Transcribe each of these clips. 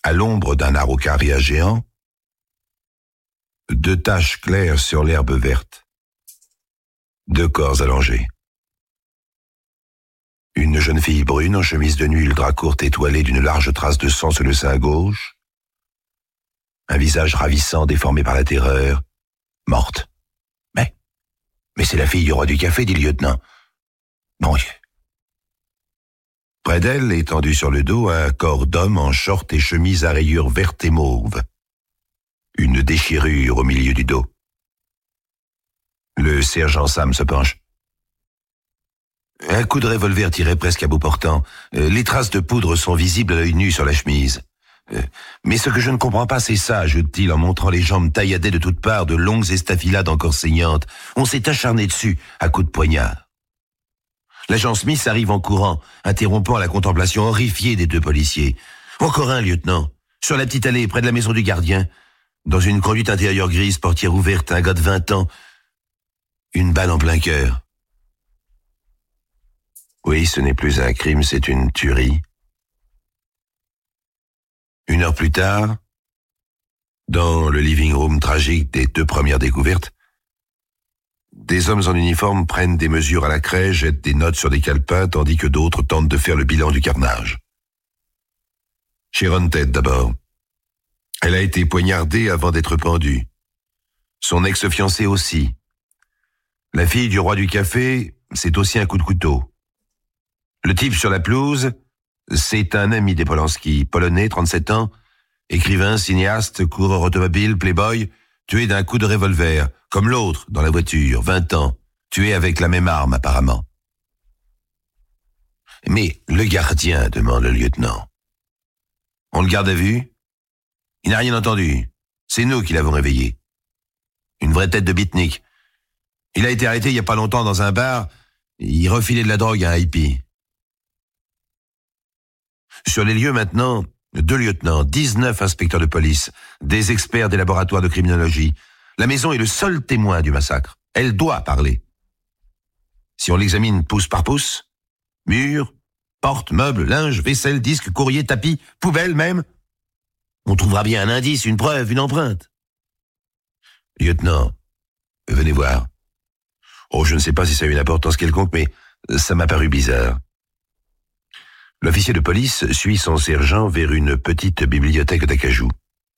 à l'ombre d'un araucaria géant, 2 taches claires sur l'herbe verte, 2 corps allongés. Une jeune fille brune en chemise de nuit ultra courte étoilée d'une large trace de sang sur le sein gauche, un visage ravissant déformé par la terreur, morte. Mais c'est la fille du roi du café, dit le lieutenant. Bon Dieu. Près d'elle, étendu sur le dos, un corps d'homme en short et chemise à rayures vertes et mauves. Une déchirure au milieu du dos. Le sergent Sam se penche. Un coup de revolver tiré presque à bout portant. Les traces de poudre sont visibles à l'œil nu sur la chemise. Mais ce que je ne comprends pas, c'est ça, ajoute-t-il en montrant les jambes tailladées de toutes parts, de longues estafilades encore saignantes. On s'est acharné dessus à coups de poignard. L'agent Smith arrive en courant, interrompant la contemplation horrifiée des 2 policiers. Encore un, lieutenant, sur la petite allée près de la maison du gardien. Dans une conduite intérieure grise, portière ouverte, un gars de 20 ans. Une balle en plein cœur. Oui, ce n'est plus un crime, c'est une tuerie. 1 heure plus tard, dans le living room tragique des 2 premières découvertes, des hommes en uniforme prennent des mesures à la craie, jettent des notes sur des calepins, tandis que d'autres tentent de faire le bilan du carnage. Sharon Tate d'abord. Elle a été poignardée avant d'être pendue. Son ex-fiancé aussi. La fille du roi du café, c'est aussi un coup de couteau. Le type sur la pelouse, c'est un ami des Polanski, polonais, 37 ans, écrivain, cinéaste, coureur automobile, playboy, tué d'un coup de revolver, comme l'autre dans la voiture, 20 ans, tué avec la même arme apparemment. Mais le gardien, demande le lieutenant. On le garde à vue? Il n'a rien entendu. C'est nous qui l'avons réveillé. Une vraie tête de beatnik. Il a été arrêté il y a pas longtemps dans un bar, il refilait de la drogue à un hippie. Sur les lieux maintenant, 2 lieutenants, 19 inspecteurs de police, des experts des laboratoires de criminologie. La maison est le seul témoin du massacre. Elle doit parler. Si on l'examine pouce par pouce, murs, portes, meubles, linge, vaisselle, disques, courrier, tapis, poubelle même, on trouvera bien un indice, une preuve, une empreinte. Lieutenant, venez voir. Oh, je ne sais pas si ça a une importance quelconque, mais ça m'a paru bizarre. L'officier de police suit son sergent vers une petite bibliothèque d'acajou.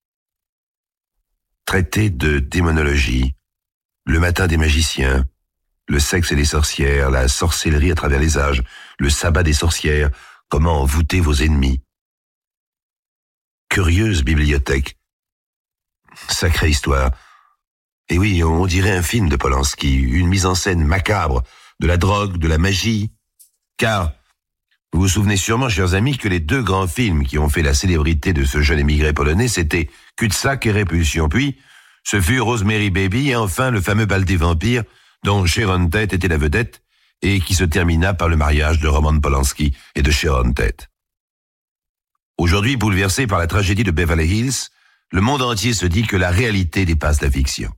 Traité de démonologie, le matin des magiciens, le sexe et les sorcières, la sorcellerie à travers les âges, le sabbat des sorcières, comment voûter vos ennemis. Curieuse bibliothèque. Sacrée histoire. Et oui, on dirait un film de Polanski, une mise en scène macabre, de la drogue, de la magie. Car vous vous souvenez sûrement, chers amis, que les 2 grands films qui ont fait la célébrité de ce jeune émigré polonais, c'était Cul-de-sac et Répulsion. Puis, ce fut Rosemary Baby et enfin le fameux bal des vampires, dont Sharon Tate était la vedette et qui se termina par le mariage de Roman Polanski et de Sharon Tate. Aujourd'hui, bouleversé par la tragédie de Beverly Hills, le monde entier se dit que la réalité dépasse la fiction.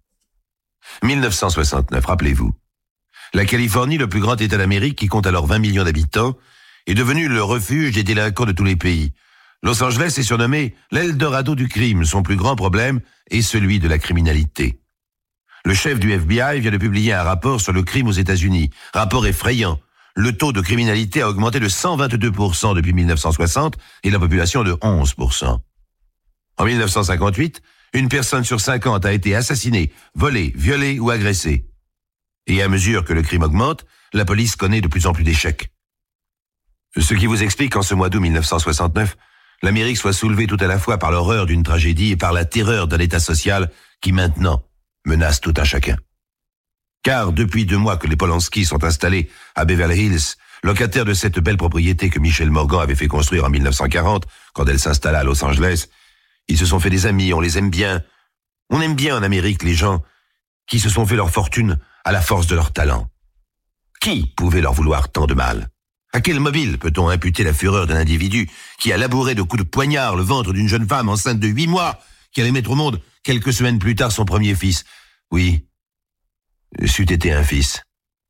1969, rappelez-vous. La Californie, le plus grand État d'Amérique qui compte alors 20 millions d'habitants, est devenu le refuge des délinquants de tous les pays. Los Angeles est surnommé l'Eldorado du crime. Son plus grand problème est celui de la criminalité. Le chef du FBI vient de publier un rapport sur le crime aux États-Unis. Rapport effrayant. Le taux de criminalité a augmenté de 122% depuis 1960 et la population de 11%. En 1958, une personne sur 50 a été assassinée, volée, violée ou agressée. Et à mesure que le crime augmente, la police connaît de plus en plus d'échecs. Ce qui vous explique qu'en ce mois d'août 1969, l'Amérique soit soulevée tout à la fois par l'horreur d'une tragédie et par la terreur d'un état social qui maintenant menace tout un chacun. Car depuis 2 mois que les Polanski sont installés à Beverly Hills, locataires de cette belle propriété que Michel Morgan avait fait construire en 1940, quand elle s'installa à Los Angeles, ils se sont fait des amis, on les aime bien. On aime bien en Amérique les gens qui se sont fait leur fortune à la force de leur talent. Qui pouvait leur vouloir tant de mal? À quel mobile peut-on imputer la fureur d'un individu qui a labouré de coups de poignard le ventre d'une jeune femme enceinte de 8 mois, qui allait mettre au monde quelques semaines plus tard son premier fils? Oui, c'eût été un fils.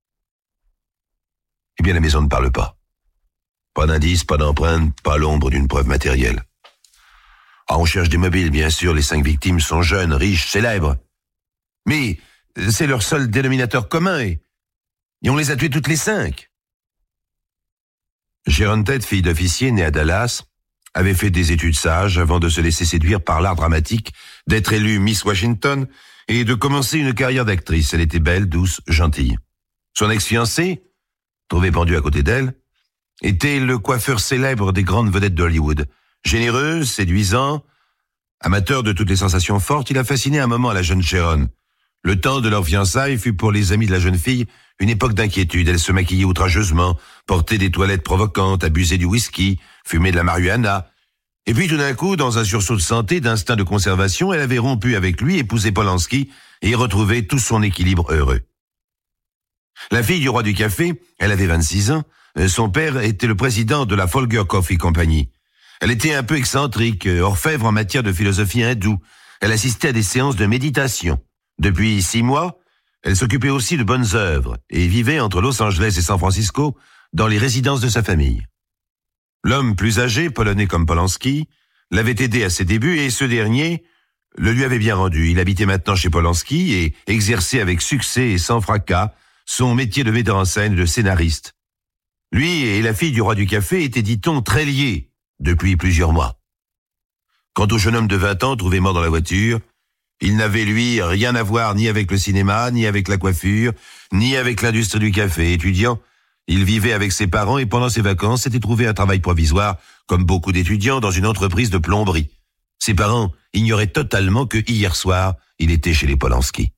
Eh bien, la maison ne parle pas. Pas d'indice, pas d'empreinte, pas l'ombre d'une preuve matérielle. On cherche des mobiles, bien sûr, les 5 victimes sont jeunes, riches, célèbres. Mais c'est leur seul dénominateur commun et on les a tués toutes les 5. Sharon Tate, fille d'officier, née à Dallas, avait fait des études sages avant de se laisser séduire par l'art dramatique, d'être élue Miss Washington et de commencer une carrière d'actrice. Elle était belle, douce, gentille. Son ex-fiancé, trouvé pendu à côté d'elle, était le coiffeur célèbre des grandes vedettes d'Hollywood. Généreux, séduisant, amateur de toutes les sensations fortes, il a fasciné un moment la jeune Sharon. Le temps de leur fiançailles fut pour les amis de la jeune fille une époque d'inquiétude. Elle se maquillait outrageusement, portait des toilettes provocantes, abusait du whisky, fumait de la marijuana. Et puis tout d'un coup, dans un sursaut de santé, d'instinct de conservation, elle avait rompu avec lui, épousé Polanski et retrouvé tout son équilibre heureux. La fille du roi du café, elle avait 26 ans, son père était le président de la Folger Coffee Company. Elle était un peu excentrique, orfèvre en matière de philosophie hindoue. Elle assistait à des séances de méditation. Depuis 6 mois, elle s'occupait aussi de bonnes œuvres et vivait entre Los Angeles et San Francisco dans les résidences de sa famille. L'homme plus âgé, polonais comme Polanski, l'avait aidé à ses débuts et ce dernier le lui avait bien rendu. Il habitait maintenant chez Polanski et exerçait avec succès et sans fracas son métier de metteur en scène et de scénariste. Lui et la fille du roi du café étaient, dit-on, très liés depuis plusieurs mois. Quant au jeune homme de 20 ans trouvé mort dans la voiture, il n'avait, lui, rien à voir ni avec le cinéma, ni avec la coiffure, ni avec l'industrie du café. Étudiant, il vivait avec ses parents et pendant ses vacances s'était trouvé un travail provisoire, comme beaucoup d'étudiants, dans une entreprise de plomberie. Ses parents ignoraient totalement que hier soir, il était chez les Polanski.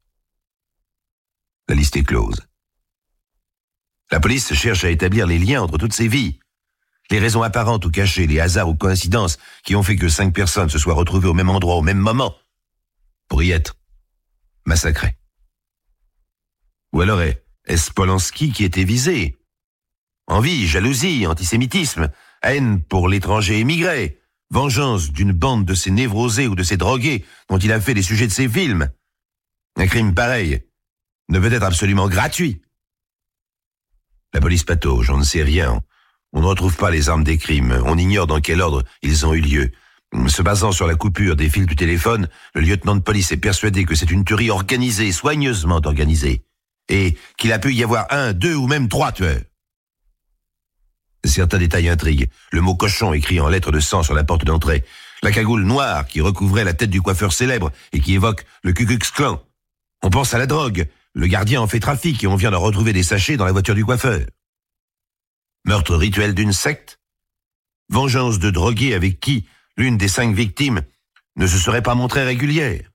La liste est close. La police cherche à établir les liens entre toutes ces vies. Les raisons apparentes ou cachées, les hasards ou coïncidences qui ont fait que 5 personnes se soient retrouvées au même endroit, au même moment, pour y être massacrées. Ou alors est-ce Polanski qui était visé? Envie, jalousie, antisémitisme, haine pour l'étranger émigré, vengeance d'une bande de ces névrosés ou de ces drogués dont il a fait les sujets de ses films. Un crime pareil ne peut être absolument gratuit. La police patauge, on ne sait rien. On ne retrouve pas les armes des crimes. On ignore dans quel ordre ils ont eu lieu. Se basant sur la coupure des fils du téléphone, le lieutenant de police est persuadé que c'est une tuerie organisée, soigneusement organisée, et qu'il a pu y avoir 1, 2 ou même 3 tueurs. Certains détails intriguent. Le mot cochon écrit en lettres de sang sur la porte d'entrée. La cagoule noire qui recouvrait la tête du coiffeur célèbre et qui évoque le Ku Klux Klan. On pense à la drogue. Le gardien en fait trafic et on vient de retrouver des sachets dans la voiture du coiffeur. Meurtre rituel d'une secte? Vengeance de drogués avec qui l'une des 5 victimes ne se serait pas montrée régulière.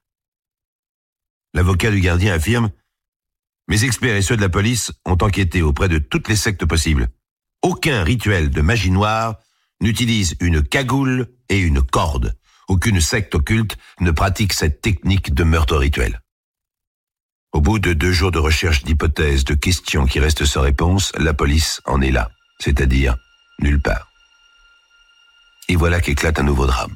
L'avocat du gardien affirme « Mes experts et ceux de la police ont enquêté auprès de toutes les sectes possibles. Aucun rituel de magie noire n'utilise une cagoule et une corde. Aucune secte occulte ne pratique cette technique de meurtre rituel. » Au bout de 2 jours de recherche d'hypothèses, de questions qui restent sans réponse, la police en est là, c'est-à-dire nulle part. Et voilà qu'éclate un nouveau drame.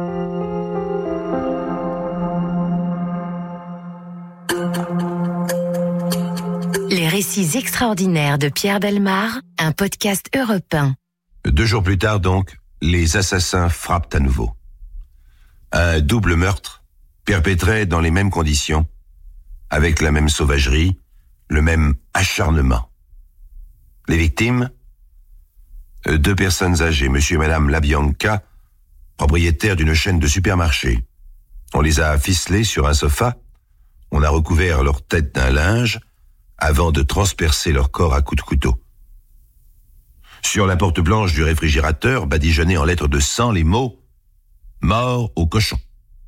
Les récits extraordinaires de Pierre Bellemare, un podcast Europe 1. 2 jours plus tard donc, les assassins frappent à nouveau. Un double meurtre, perpétré dans les mêmes conditions, avec la même sauvagerie, le même acharnement. Les victimes? 2 personnes âgées, monsieur et madame Labianca, propriétaires d'une chaîne de supermarchés. On les a ficelés sur un sofa, on a recouvert leur tête d'un linge, avant de transpercer leur corps à coups de couteau. Sur la porte blanche du réfrigérateur, badigeonnés en lettres de sang, les mots « Mort au cochon ».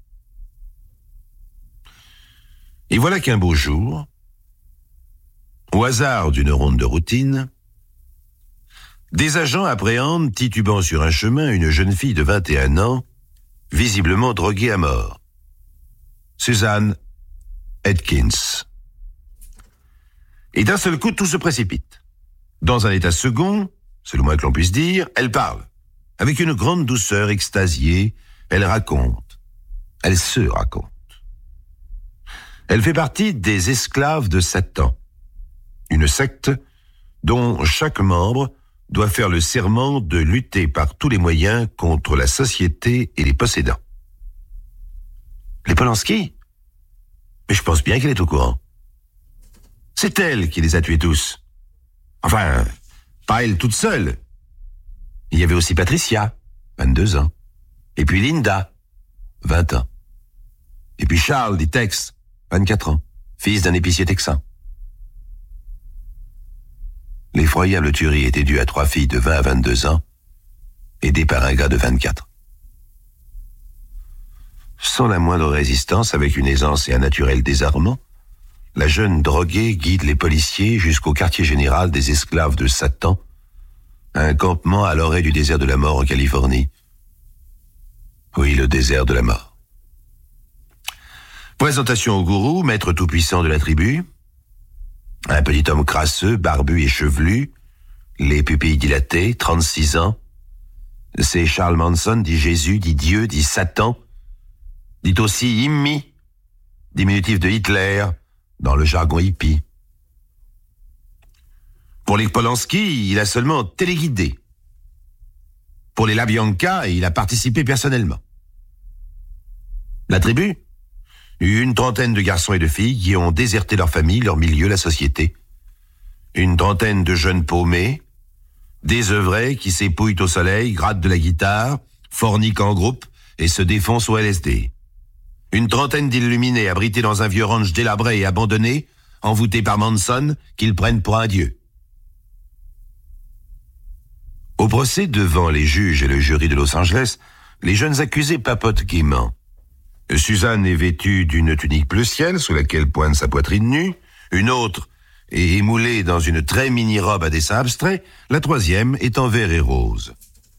Et voilà qu'un beau jour, au hasard d'une ronde de routine, des agents appréhendent, titubant sur un chemin, une jeune fille de 21 ans, visiblement droguée à mort. Suzanne Atkins. Et d'un seul coup, tout se précipite. Dans un état second, c'est le moins que l'on puisse dire, elle parle. Avec une grande douceur extasiée, elle raconte. Elle se raconte. Elle fait partie des esclaves de Satan, une secte dont chaque membre doit faire le serment de lutter par tous les moyens contre la société et les possédants. Les Polanski? Mais je pense bien qu'elle est au courant. C'est elle qui les a tués tous. Enfin, pas elle toute seule. Il y avait aussi Patricia, 22 ans. Et puis Linda, 20 ans. Et puis Charles, dit Tex, 24 ans, fils d'un épicier texan. L'effroyable tuerie était due à 3 filles de 20 à 22 ans, aidées par un gars de 24. Sans la moindre résistance, avec une aisance et un naturel désarmant, la jeune droguée guide les policiers jusqu'au quartier général des esclaves de Satan, un campement à l'orée du désert de la mort en Californie. Oui, le désert de la mort. Présentation au gourou, maître tout-puissant de la tribu. Un petit homme crasseux, barbu et chevelu, les pupilles dilatées, 36 ans. C'est Charles Manson, dit Jésus, dit Dieu, dit Satan, dit aussi Immi, diminutif de Hitler, dans le jargon hippie. Pour les Polanski, il a seulement téléguidé. Pour les LaBianca, il a participé personnellement. La tribu? Une trentaine de garçons et de filles qui ont déserté leur famille, leur milieu, la société. Une trentaine de jeunes paumés, désœuvrés qui s'épouillent au soleil, grattent de la guitare, forniquent en groupe et se défoncent au LSD. Une trentaine d'illuminés abrités dans un vieux ranch délabré et abandonné, envoûtés par Manson, qu'ils prennent pour un dieu. Au procès devant les juges et le jury de Los Angeles, les jeunes accusés papotent gaiement. Suzanne est vêtue d'une tunique bleu ciel sous laquelle pointe sa poitrine nue, une autre est émoulée dans une très mini-robe à dessin abstrait, la troisième est en vert et rose.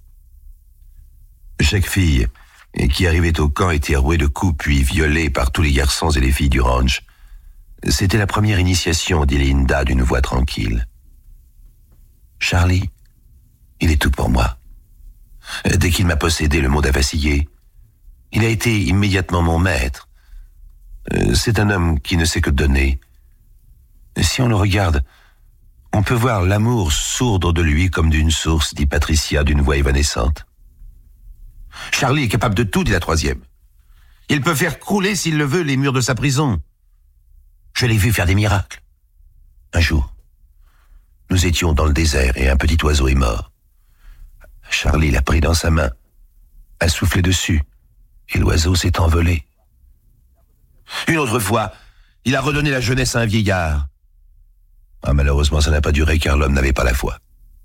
Chaque fille qui arrivait au camp était rouée de coups puis violée par tous les garçons et les filles du ranch. C'était la première initiation, dit Linda d'une voix tranquille. Charlie, il est tout pour moi. Dès qu'il m'a possédé, le monde a vacillé. Il a été immédiatement mon maître. C'est un homme qui ne sait que donner. Si on le regarde, on peut voir l'amour sourdre de lui comme d'une source, dit Patricia d'une voix évanescente. Charlie est capable de tout, dit la troisième. Il peut faire crouler, s'il le veut, les murs de sa prison. Je l'ai vu faire des miracles. Un jour, nous étions dans le désert et un petit oiseau est mort. Charlie l'a pris dans sa main, a soufflé dessus, et l'oiseau s'est envolé. Une autre fois, il a redonné la jeunesse à un vieillard. Malheureusement, ça n'a pas duré car l'homme n'avait pas la foi.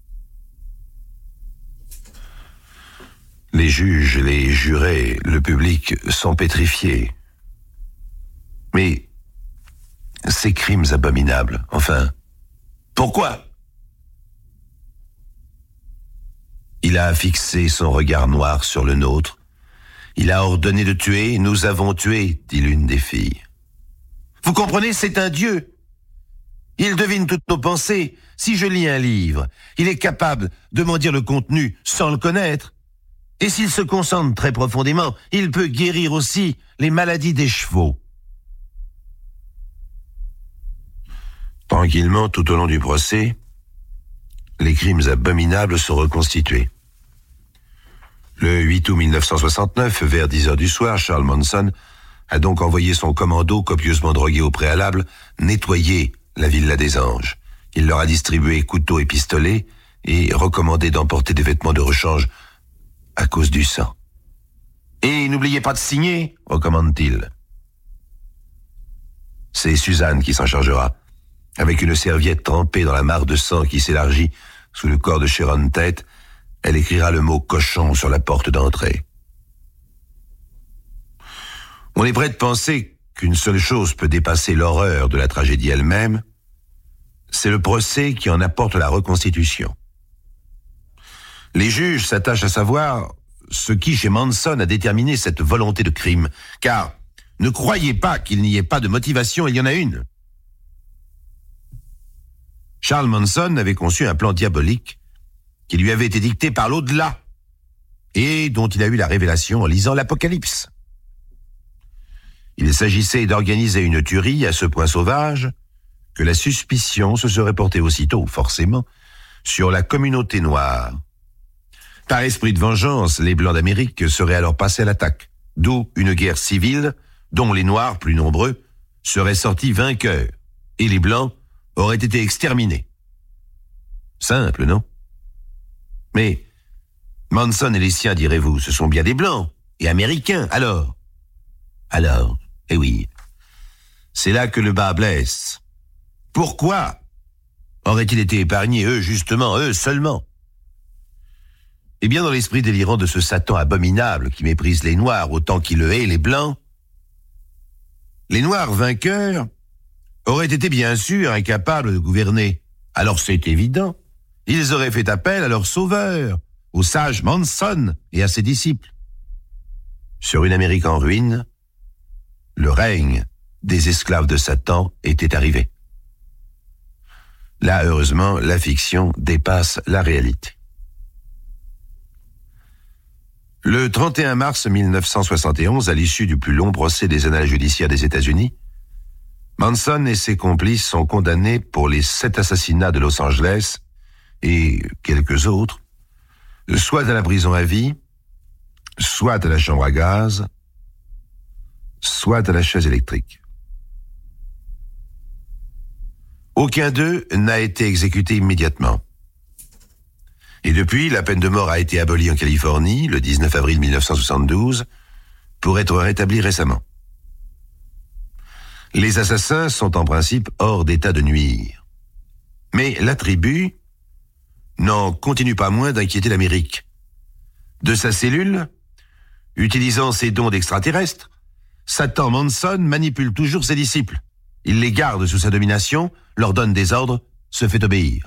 Les juges, les jurés, le public sont pétrifiés. Mais ces crimes abominables, enfin, pourquoi? Il a fixé son regard noir sur le nôtre. Il a ordonné de tuer, nous avons tué, dit l'une des filles. Vous comprenez, c'est un dieu. Il devine toutes nos pensées. Si je lis un livre, il est capable de m'en dire le contenu sans le connaître. Et s'il se concentre très profondément, il peut guérir aussi les maladies des chevaux. Tranquillement, tout au long du procès, les crimes abominables sont reconstitués. Le 8 août 1969, vers 10 heures du soir, Charles Manson a donc envoyé son commando, copieusement drogué au préalable, nettoyer la Villa des Anges. Il leur a distribué couteaux et pistolets et recommandé d'emporter des vêtements de rechange à cause du sang. Et n'oubliez pas de signer, recommande-t-il. C'est Suzanne qui s'en chargera, avec une serviette trempée dans la mare de sang qui s'élargit sous le corps de Sharon Tate. Elle écrira le mot cochon sur la porte d'entrée. On est prêt de penser qu'une seule chose peut dépasser l'horreur de la tragédie elle-même, c'est le procès qui en apporte la reconstitution. Les juges s'attachent à savoir ce qui, chez Manson, a déterminé cette volonté de crime, car ne croyez pas qu'il n'y ait pas de motivation, il y en a une. Charles Manson avait conçu un plan diabolique qui lui avait été dicté par l'au-delà et dont il a eu la révélation en lisant l'Apocalypse. Il s'agissait d'organiser une tuerie à ce point sauvage que la suspicion se serait portée aussitôt, forcément, sur la communauté noire. Par esprit de vengeance, les Blancs d'Amérique seraient alors passés à l'attaque, d'où une guerre civile dont les Noirs, plus nombreux, seraient sortis vainqueurs, et les Blancs auraient été exterminés. Simple, non? Mais Manson et les siens, direz-vous, ce sont bien des Blancs et Américains, alors, eh oui, c'est là que le bas blesse. Pourquoi auraient-ils été épargnés, eux, justement, eux seulement? Eh bien, dans l'esprit délirant de ce Satan abominable qui méprise les Noirs autant qu'il le hait les Blancs, les Noirs vainqueurs auraient été bien sûr incapables de gouverner. Alors c'est évident, ils auraient fait appel à leur sauveur, au sage Manson et à ses disciples. Sur une Amérique en ruine, le règne des esclaves de Satan était arrivé. Là, heureusement, la fiction dépasse la réalité. Le 31 mars 1971, à l'issue du plus long procès des annales judiciaires des États-Unis, Manson et ses complices sont condamnés pour les 7 assassinats de Los Angeles et quelques autres, soit à la prison à vie, soit à la chambre à gaz, soit à la chaise électrique. Aucun d'eux n'a été exécuté immédiatement. Et depuis, la peine de mort a été abolie en Californie, le 19 avril 1972, pour être rétablie récemment. Les assassins sont en principe hors d'état de nuire. Mais la tribu n'en continue pas moins d'inquiéter l'Amérique. De sa cellule, utilisant ses dons d'extraterrestres, Satan Manson manipule toujours ses disciples. Il les garde sous sa domination, leur donne des ordres, se fait obéir.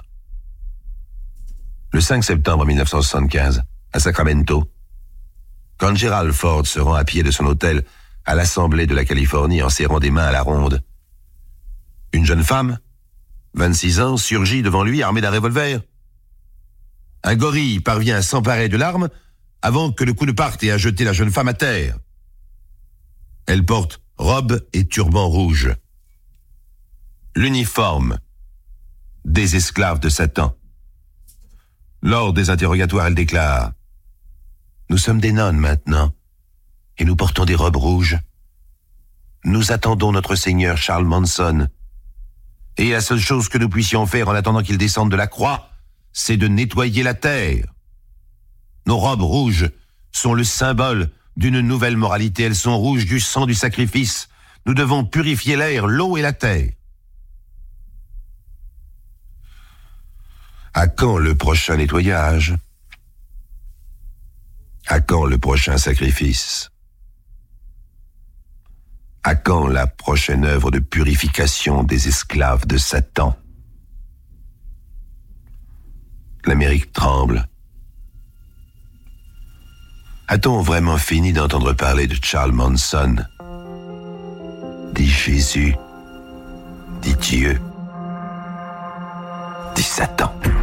Le 5 septembre 1975, à Sacramento, quand Gerald Ford se rend à pied de son hôtel à l'Assemblée de la Californie en serrant des mains à la ronde, une jeune femme, 26 ans, surgit devant lui armée d'un revolver. Un gorille parvient à s'emparer de l'arme avant que le coup ne parte et à jeter la jeune femme à terre. Elle porte robe et turban rouge. L'uniforme des esclaves de Satan. Lors des interrogatoires, elle déclare « Nous sommes des nonnes maintenant, et nous portons des robes rouges. Nous attendons notre Seigneur Charles Manson. Et la seule chose que nous puissions faire en attendant qu'il descende de la croix, c'est de nettoyer la terre. Nos robes rouges sont le symbole d'une nouvelle moralité. Elles sont rouges du sang du sacrifice. Nous devons purifier l'air, l'eau et la terre. » À quand le prochain nettoyage? À quand le prochain sacrifice? À quand la prochaine œuvre de purification des esclaves de Satan? L'Amérique tremble. A-t-on vraiment fini d'entendre parler de Charles Manson? Dit Jésus, dit Dieu, dit Satan.